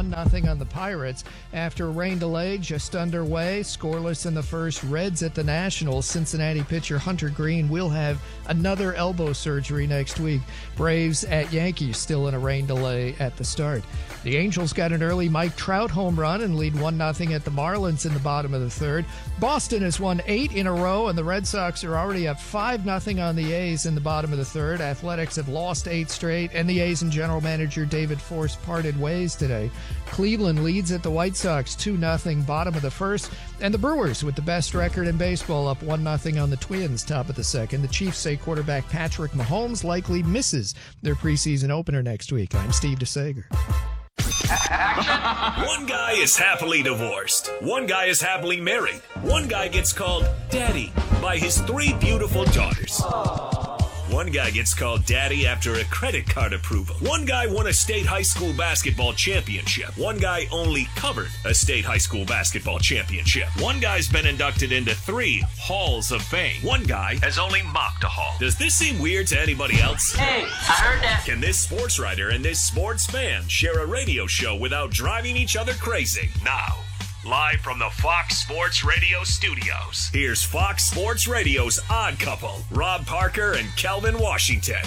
1-0 on the Pirates. After a rain delay just underway, scoreless in the first, Reds at the Nationals. Cincinnati pitcher Hunter Green will have another elbow surgery next week. Braves at Yankees, still in a rain delay at the start. The Angels got an early Mike Trout home run and lead 1-0 at the Marlins in the bottom of the third. Boston has won 8 in a row, and the Red Sox are already up 5-0 on the A's in the bottom of the third. Athletics have lost 8 straight, and the A's and general manager David Forst parted ways today. Cleveland leads at the White Sox 2-0, bottom of the first, and the Brewers, with the best record in baseball, up 1-0 on the Twins, top of the second. The Chiefs say quarterback Patrick Mahomes likely misses their preseason opener next week. I'm Steve DeSager. One guy is happily divorced. One guy is happily married. One guy gets called Daddy by his 3 beautiful daughters. One guy gets called Daddy after a credit card approval. One guy won a state high school basketball championship. One guy only covered a state high school basketball championship. One guy's been inducted into 3 halls of fame. One guy has only mocked a hall. Does this seem weird to anybody else? Hey, I heard that. Can this sports writer and this sports fan share a radio show without driving each other crazy? Now, live from the Fox Sports Radio studios, here's Fox Sports Radio's Odd Couple, Rob Parker and Kelvin Washington.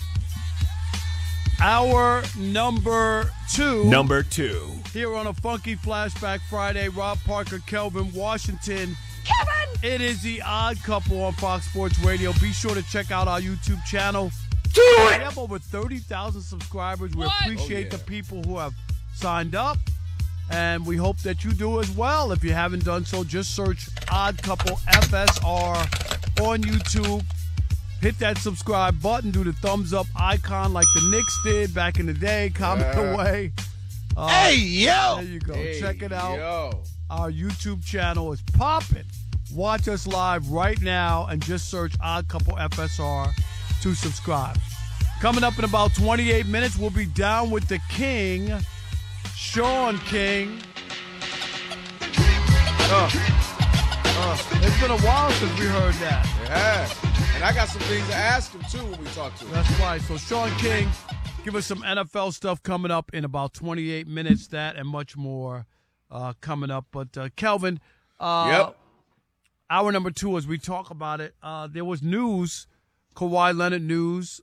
Hour number 2. Number 2. Here on a Funky Flashback Friday, Rob Parker, Kelvin Washington. Kevin! It is the Odd Couple on Fox Sports Radio. Be sure to check out our YouTube channel. Do We it! have over 30,000 subscribers. We What? appreciate the people who have signed up. And we hope that you do as well. If you haven't done so, just search Odd Couple FSR on YouTube. Hit that subscribe button. Do the thumbs up icon like the Knicks did back in the day. Comment away. Hey, yo! There you go. Hey, Check it out. yo. Our YouTube channel is popping. Watch us live right now and just search Odd Couple FSR to subscribe. Coming up in about 28 minutes, we'll be down with the King, Sean King. It's been a while since we heard that. Yeah. And I got some things to ask him, too, when we talk to him. That's right. So Sean King, give us some NFL stuff coming up in about 28 minutes. That and much more coming up. But Kelvin, Yep. hour number 2, as we talk about it, there was news, Kawhi Leonard news,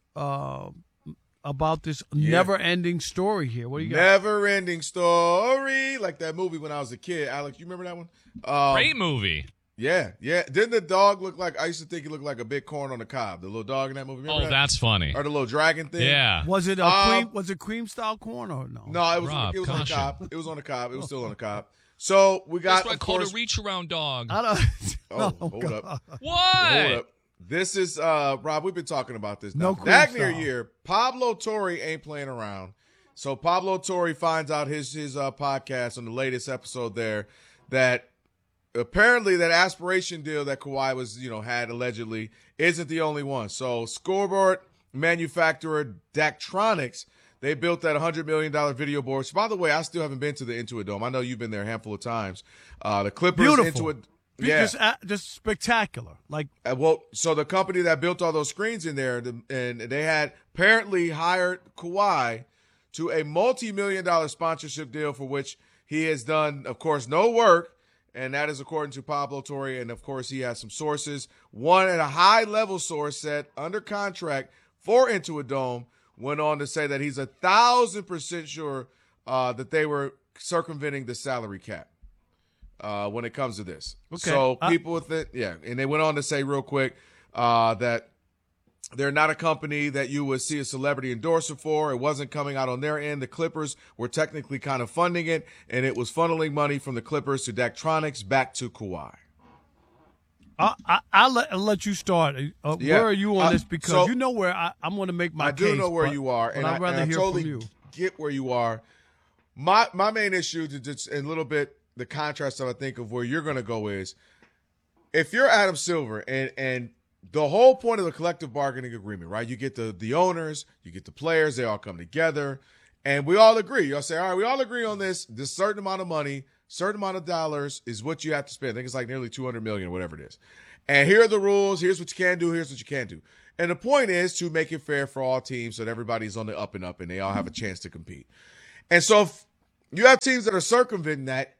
about this never-ending story here. What do you got? Never-ending story. Like that movie when I was a kid. Alex, you remember that one? Great movie. Yeah, yeah. Didn't the dog look like, I used to think he looked like a big corn on the cob, the little dog in that movie. Remember Oh, that's funny. Or the little dragon thing? Yeah. Was it cream? Was it cream style corn or no? No, it was, Rob, it was on the caution. cob. It was on the cob. It was still on the cob. So we got, That's what I of called course, a reach-around dog. I don't. hold up. What? Hold up. This is, Rob, we've been talking about this. No Now, cream Dagner style. year, Pablo Torre ain't playing around. So Pablo Torre finds out his podcast on the latest episode there that apparently that aspiration deal that Kawhi was, had allegedly isn't the only one. So scoreboard manufacturer Daktronics, they built that $100 million video board. So by the way, I still haven't been to the Intuit Dome. I know you've been there a handful of times. The Clippers Beautiful. Intuit. Yeah. Just spectacular. Like, So the company that built all those screens in there, and they had apparently hired Kawhi to a multi-million-dollar sponsorship deal for which he has done, of course, no work, and that is according to Pablo Torre, and of course he has some sources. One at a high-level source said under contract for Intuit Dome went on to say that he's 1,000% sure that they were circumventing the salary cap. When it comes to this. Okay. So people with it, yeah. And they went on to say real quick that they're not a company that you would see a celebrity endorser for. It wasn't coming out on their end. The Clippers were technically kind of funding it, and it was funneling money from the Clippers to Daktronics back to Kawhi. I'll let you start. Yeah. Where are you on this? Because so- you know where I'm going to make my I case. do know where but- you are, but and I'd rather I hear totally from you. get where you are. My main issue, to just a little bit, the contrast that I think of where you're going to go is, if you're Adam Silver and the whole point of the collective bargaining agreement, right? You get the owners, you get the players, they all come together, and we all agree. You'll say, all right, we all agree on this certain amount of money, certain amount of dollars is what you have to spend. I think it's like nearly $200 million or whatever it is. And here are the rules. Here's what you can do. Here's what you can't do. And the point is to make it fair for all teams so that everybody's on the up and up and they all have a chance to compete. And so You have teams that are circumventing that.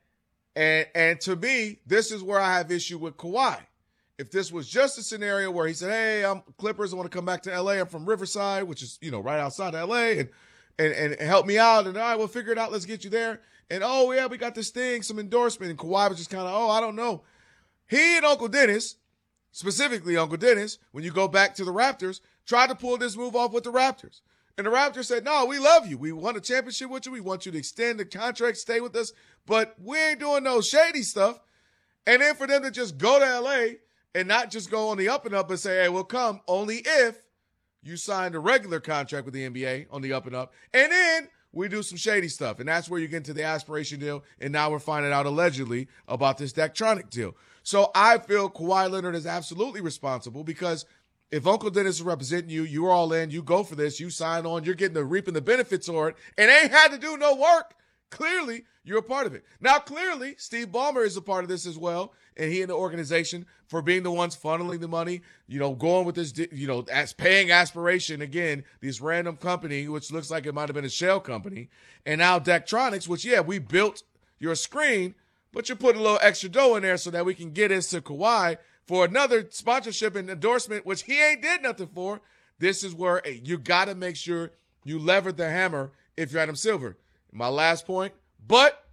And to me, this is where I have issue with Kawhi. If this was just a scenario where he said, hey, I'm Clippers, I want to come back to LA. I'm from Riverside, which is, right outside of LA, and help me out. And all right, we'll figure it out. Let's get you there. And oh yeah, we got this thing, some endorsement. And Kawhi was just kind of, I don't know. He and Uncle Dennis, specifically Uncle Dennis, when you go back to the Raptors, tried to pull this move off with the Raptors. And the Raptors said, no, we love you. We won a championship with you. We want you to extend the contract, stay with us. But we ain't doing no shady stuff. And then for them to just go to L.A. and not just go on the up and up and say, hey, we'll come only if you signed a regular contract with the NBA on the up and up. And then we do some shady stuff. And that's where you get into the aspiration deal. And now we're finding out allegedly about this Daktronic deal. So I feel Kawhi Leonard is absolutely responsible because if Uncle Dennis is representing you, you're all in, you go for this, you sign on, you're getting reaping the benefits for it, and ain't had to do no work. Clearly, you're a part of it. Now, clearly, Steve Ballmer is a part of this as well, and he and the organization for being the ones funneling the money, going with this, as paying aspiration, again, this random company, which looks like it might have been a shell company, and now Daktronics, which, we built your screen, but you put a little extra dough in there so that we can get us to Kawhi for another sponsorship and endorsement, which he ain't did nothing for. This is where you got to make sure you lever the hammer if you're Adam Silver. My last point, but,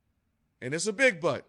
and it's a big but,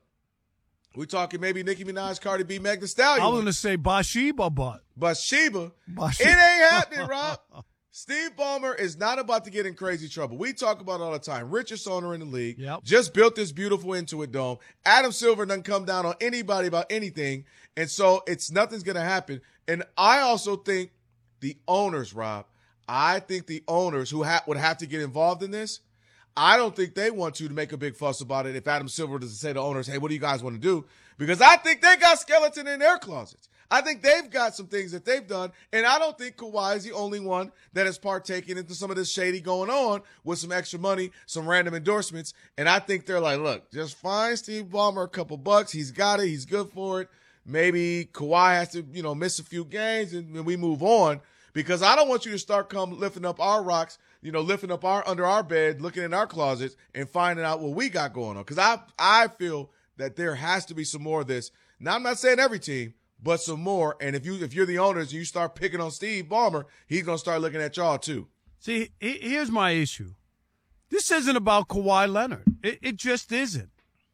we talking maybe Nicki Minaj, Cardi B, Meg Thee Stallion. I was going to say Bathsheba, but. Bathsheba. It ain't happening, Rob. Steve Ballmer is not about to get in crazy trouble. We talk about it all the time. Richest owner in the league. Yep. Just built this beautiful Intuit Dome. Adam Silver doesn't come down on anybody about anything. And so nothing's going to happen. And I also think the owners, Rob, I think the owners who would have to get involved in this, I don't think they want to make a big fuss about it if Adam Silver doesn't say to owners, hey, what do you guys want to do? Because I think they got skeleton in their closets. I think they've got some things that they've done, and I don't think Kawhi is the only one that has partaken into some of this shady going on with some extra money, some random endorsements, and I think they're like, look, just find Steve Ballmer a couple bucks. He's got it. He's good for it. Maybe Kawhi has to, miss a few games, and we move on, because I don't want you to start lifting up our rocks, lifting up under our bed, looking in our closets, and finding out what we got going on, because I feel that there has to be some more of this. Now, I'm not saying every team, but some more. And if you're the owners and you start picking on Steve Ballmer, he's going to start looking at y'all too. See, here's my issue. This isn't about Kawhi Leonard. It just isn't.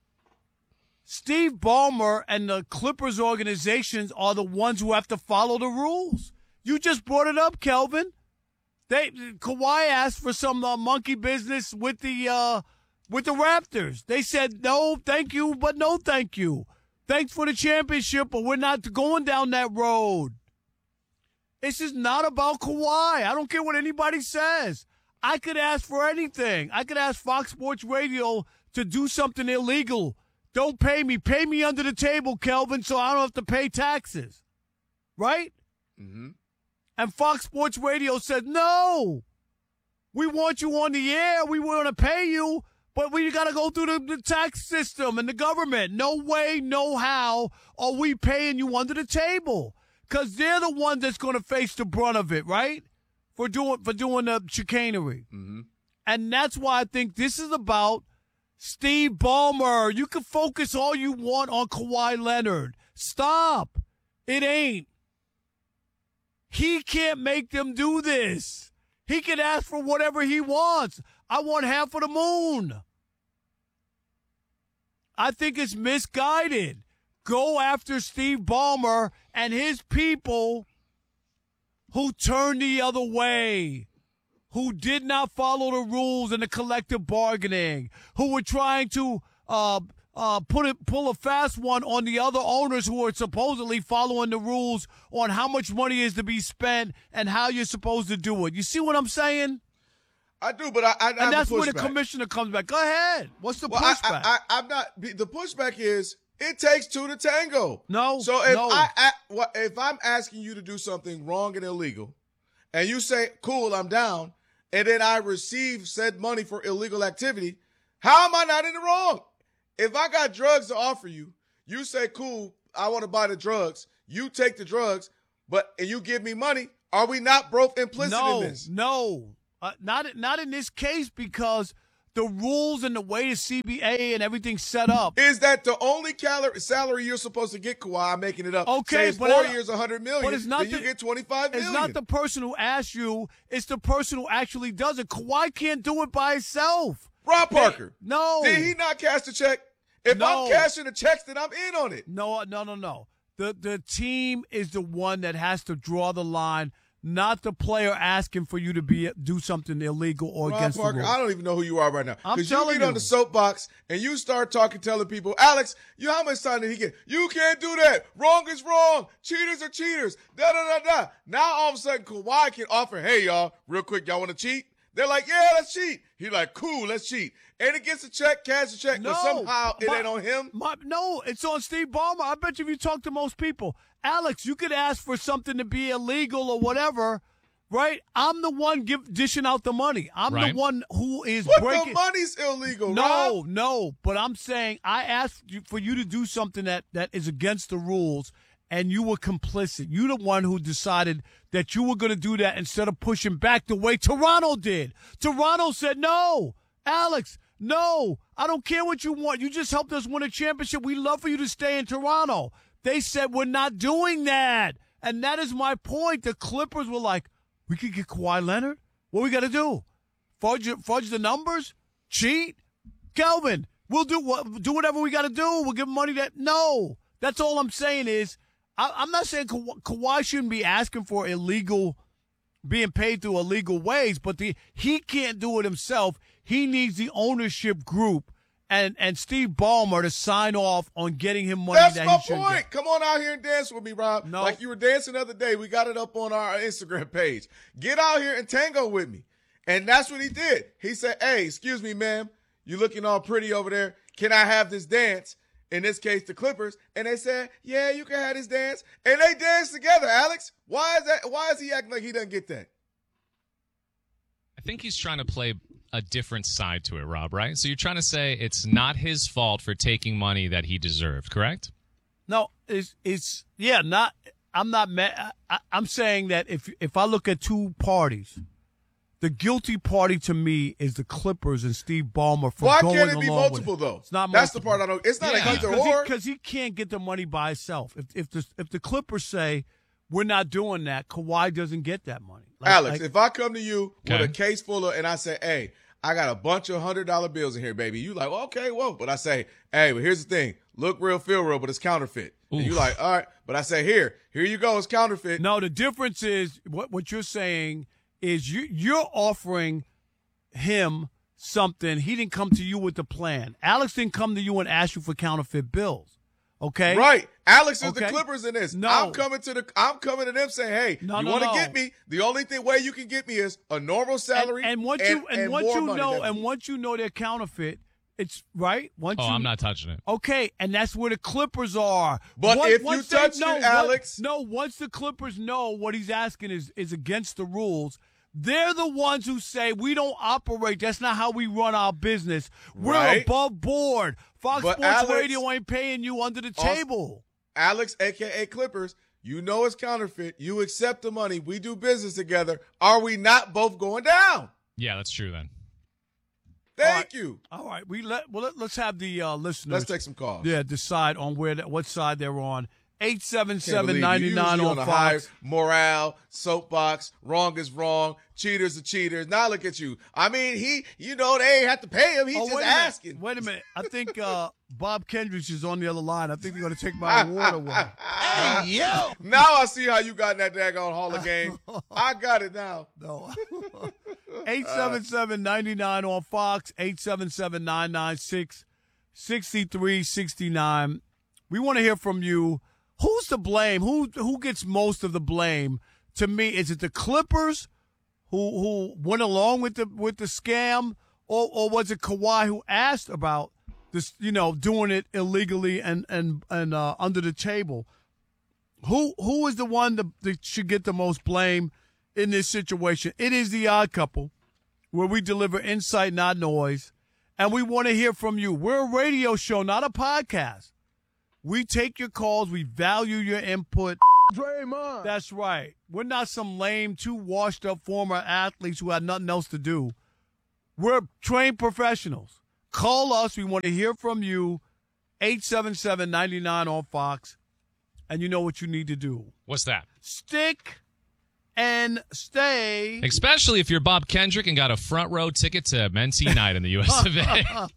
Steve Ballmer and the Clippers organizations are the ones who have to follow the rules. You just brought it up, Kelvin. Kawhi asked for some monkey business with the Raptors. They said, no, thank you, but no thank you. Thanks for the championship, but we're not going down that road. This is not about Kawhi. I don't care what anybody says. I could ask for anything. I could ask Fox Sports Radio to do something illegal. Don't pay me. Pay me under the table, Kelvin, so I don't have to pay taxes. Right? Mm-hmm. And Fox Sports Radio said, no, we want you on the air. We want to pay you. But we got to go through the tax system and the government. No way, no how are we paying you under the table. Because they're the ones that's going to face the brunt of it, right? For doing the chicanery. Mm-hmm. And that's why I think this is about Steve Ballmer. You can focus all you want on Kawhi Leonard. Stop. It ain't. He can't make them do this. He can ask for whatever he wants. I want half of the moon. I think it's misguided. Go after Steve Ballmer and his people who turned the other way, who did not follow the rules in the collective bargaining, who were trying to pull a fast one on the other owners who are supposedly following the rules on how much money is to be spent and how you're supposed to do it. You see what I'm saying? I do, but I and that's where the commissioner comes back. Go ahead. What's the pushback? I'm not. The pushback is it takes two to tango. No. So if I'm asking you to do something wrong and illegal, and you say, "Cool, I'm down," and then I receive said money for illegal activity, how am I not in the wrong? If I got drugs to offer you, you say, "Cool, I want to buy the drugs." You take the drugs, and you give me money. Are we not both implicit in this? No. Not in this case, because the rules and the way the CBA and everything's set up. Is that the only salary you're supposed to get, Kawhi? I'm making it up. Okay, say it's but 4 years, $100 million. But it's not then you get $25 million. It's not the person who asked you. It's the person who actually does it. Kawhi can't do it by himself. Rob Parker. No. Did he not cash the check? If No. I'm cashing the checks, then I'm in on it. No. The team is the one that has to draw the line, not the player asking for you to do something illegal or Rob against Parker, the rules. I don't even know who you are right now. I'm Because you telling get on you. the soapbox and you start telling people, Alex, how much time did he get? You can't do that. Wrong is wrong. Cheaters are cheaters. Da-da-da-da. Now all of a sudden Kawhi can offer, hey, y'all, real quick, y'all want to cheat? They're like, yeah, let's cheat. He's like, cool, let's cheat. And he gets a check, cash a check, but somehow it ain't on him. No, it's on Steve Ballmer. I bet you if you talk to most people, Alex, you could ask for something to be illegal or whatever, right? I'm the one dishing out the money. I'm the one who is breaking. The money's illegal, Rob. No, but I'm saying I asked for you to do something that is against the rules, and you were complicit. You're the one who decided that you were going to do that instead of pushing back the way Toronto did. Toronto said, no, Alex, no, I don't care what you want. You just helped us win a championship. We love for you to stay in Toronto. They said, we're not doing that. And that is my point. The Clippers were like, we could get Kawhi Leonard? What we got to do? Fudge the numbers? Cheat? Kelvin, we'll do whatever we got to do. We'll give money that. No. That's all I'm saying is, I'm not saying Kawhi shouldn't be asking for being paid through illegal ways, but he can't do it himself. He needs the ownership group and Steve Ballmer to sign off on getting him money. That's that my he should point. get. Come on out here and dance with me, Rob. No. Like you were dancing the other day. We got it up on our Instagram page. Get out here and tango with me. And that's what he did. He said, hey, excuse me, ma'am. You looking all pretty over there. Can I have this dance? In this case, the Clippers. And they said, yeah, you can have this dance. And they danced together, Alex. Why is that? Why is he acting like he doesn't get that? I think he's trying to play a different side to it, Rob, right? So you're trying to say it's not his fault for taking money that he deserved, correct? No, I'm not mad. I'm saying that if I look at two parties, the guilty party to me is the Clippers and Steve Ballmer for Why going can't it be along with multiple, though? It's not That's the multiple. part I don't. It's not an either or. Because he can't get the money by himself. If the Clippers say we're not doing that, Kawhi doesn't get that money. Alex, if I come to you with Okay. a case full of, and I say, hey, I got a bunch of $100 bills in here, baby. You like, well, okay, whoa. But I say, hey, but here's the thing. Look real, feel real, but it's counterfeit. And you like, all right. But I say, here you go. It's counterfeit. No, the difference is what you're saying is you're offering him something. He didn't come to you with the plan. Alex didn't come to you and ask you for counterfeit bills. Okay? Right. Alex is the Okay. Clippers in this. No. I'm coming to them saying, hey, you want to get me? The only way you can get me is a normal salary and once more money. once you know they're counterfeit, it's right. I'm not touching it. Okay, and that's where the Clippers are. But if you once they touch know it, Alex. once the Clippers know what he's asking is against the rules, they're the ones who say we don't operate. That's not how we run our business. We're Right. above board. Fox But Sports Alex- Radio ain't paying you under the table. Alex, a.k.a. Clippers, you know it's counterfeit. You accept the money. We do business together. Are we not both going down? Yeah, that's true then. Thank you. All right, let's have the listeners. Let's take some calls. Yeah, decide on what side they're on. Can't believe 877-99 you usually on the high Fox. morale, soapbox, wrong is wrong, cheaters are cheaters. Now look at you. I mean, they ain't have to pay him. He's just asking. Wait a minute. I think Bob Kendricks is on the other line. I think they're going to take my award away. Hey, yo. Now I see how you got in that daggone Hall of Game. I got it now. No. 877-99 on Fox. 877-996-6369. We want to hear from you. Who's to blame? Who gets most of the blame? To me, is it the Clippers who went along with the scam, or was it Kawhi who asked about this? Doing it illegally and under the table. Who is the one that should get the most blame in this situation? It is the Odd Couple, where we deliver insight, not noise, and we want to hear from you. We're a radio show, not a podcast. We take your calls. We value your input. Draymond. That's right. We're not some lame, too washed-up former athletes who had nothing else to do. We're trained professionals. Call us. We want to hear from you. 877-99 on Fox. And you know what you need to do. What's that? Stick and stay. Especially if you're Bob Kendrick and got a front row ticket to Men's night in the US of A.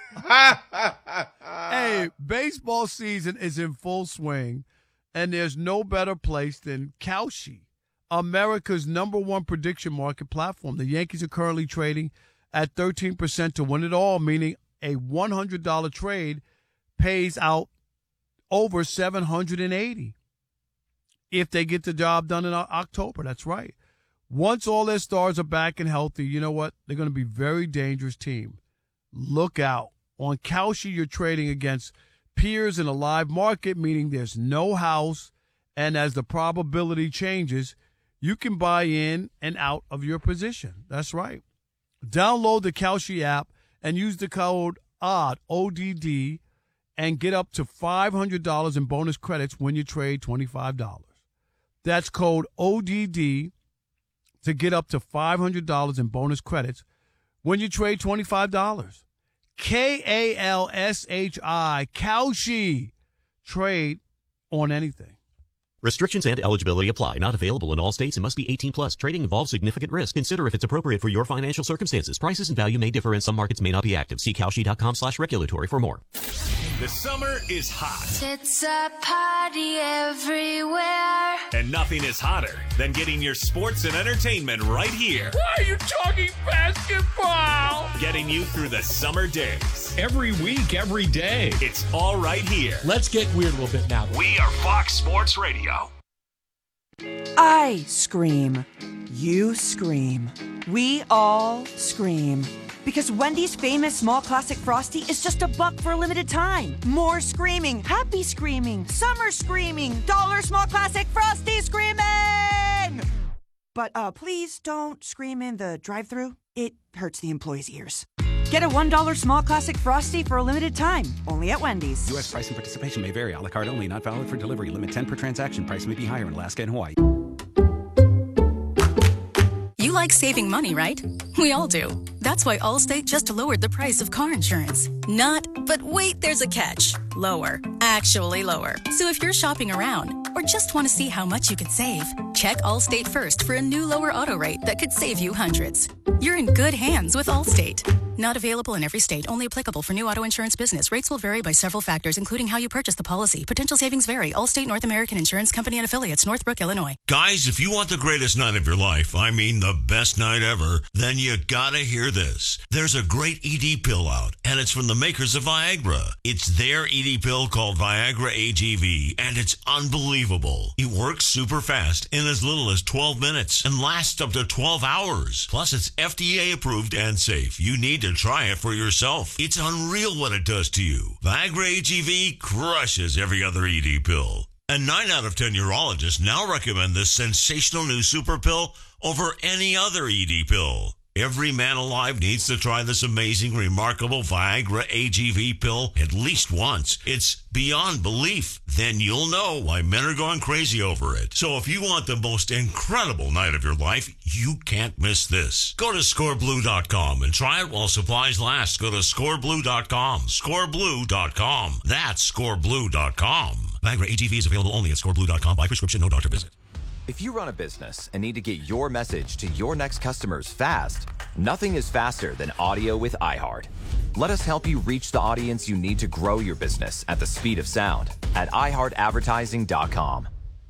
Hey, baseball season is in full swing, and there's no better place than Kalshi, America's #1 prediction market platform. The Yankees are currently trading at 13% to win it all, meaning a $100 trade pays out over $780 if they get the job done in October. That's right. Once all their stars are back and healthy, you know what? They're going to be a very dangerous team. Look out. On Kalshi, you're trading against peers in a live market, meaning there's no house, and as the probability changes, you can buy in and out of your position. That's right. Download the Kalshi app and use the code ODD, ODD, and get up to $500 in bonus credits when you trade $25. That's code ODD to get up to $500 in bonus credits when you trade $25. Kalshi, Kalshi. Trade on anything. Restrictions and eligibility apply. Not available in all states and must be 18 plus. Trading involves significant risk. Consider if it's appropriate for your financial circumstances. Prices and value may differ and some markets may not be active. See Kalshi.com/regulatory for more. The summer is hot. It's a party everywhere. And nothing is hotter than getting your sports and entertainment right here. Why are you talking basketball? Getting you through the summer days. Every week, every day. It's all right here. Let's get weird a little bit now. We are Fox Sports Radio. I scream. You scream. We all scream. Because Wendy's famous small classic Frosty is just $1 for a limited time. More screaming, happy screaming, summer screaming, dollar small classic Frosty screaming! But please don't scream in the drive-thru. It hurts the employees' ears. Get a $1 small classic Frosty for a limited time, only at Wendy's. U.S. price and participation may vary. A la carte only, not valid for delivery. Limit 10 per transaction. Price may be higher in Alaska and Hawaii. You like saving money, right? We all do. That's why Allstate just lowered the price of car insurance. Not, but wait, there's a catch. Lower. Actually lower. So if you're shopping around or just want to see how much you could save, check Allstate first for a new lower auto rate that could save you hundreds. You're in good hands with Allstate. Not available in every state. Only applicable for new auto insurance business. Rates will vary by several factors, including how you purchase the policy. Potential savings vary. Allstate North American Insurance Company and Affiliates, Northbrook, Illinois. Guys, if you want the greatest night of your life, I mean the best night ever, then you gotta hear this. There's a great ED pill out, and it's from the makers of Viagra. It's their ED pill called Viagra AGV, and it's unbelievable. It works super fast in as little as 12 minutes and lasts up to 12 hours. Plus, it's FDA approved and safe. You need to try it for yourself. It's unreal what it does to you. Viagra AGV crushes every other ED pill. And 9 out of 10 urologists now recommend this sensational new super pill over any other ED pill. Every man alive needs to try this amazing, remarkable Viagra AGV pill at least once. It's beyond belief. Then you'll know why men are going crazy over it. So if you want the most incredible night of your life, you can't miss this. Go to scoreblue.com and try it while supplies last. Go to scoreblue.com. Scoreblue.com. That's scoreblue.com. Viagra AGV is available only at scoreblue.com by prescription, no doctor visit. If you run a business and need to get your message to your next customers fast, nothing is faster than audio with iHeart. Let us help you reach the audience you need to grow your business at the speed of sound at iHeartAdvertising.com.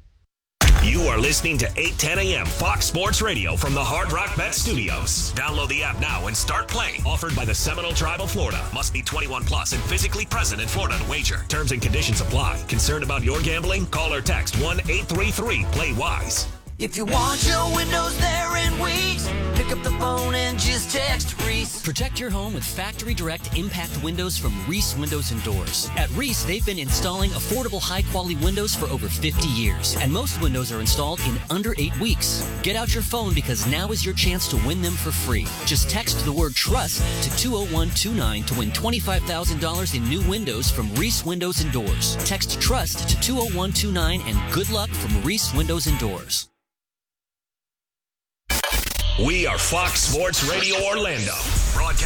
You are listening to 8:10 a.m. Fox Sports Radio from the Hard Rock Bet Studios. Download the app now and start playing. Offered by the Seminole Tribe of Florida. Must be 21 plus and physically present in Florida to wager. Terms and conditions apply. Concerned about your gambling? Call or text 1-833-PLAY-WISE. If you want your windows there in weeks, pick up the phone and just text Reese. Protect your home with Factory Direct Impact Windows from Reese Windows and Doors. At Reese, they've been installing affordable, high-quality windows for over 50 years. And most windows are installed in under 8 weeks. Get out your phone because now is your chance to win them for free. Just text the word TRUST to 20129 to win $25,000 in new windows from Reese Windows and Doors. Text TRUST to 20129 and good luck from Reese Windows and Doors. We are Fox Sports Radio Orlando.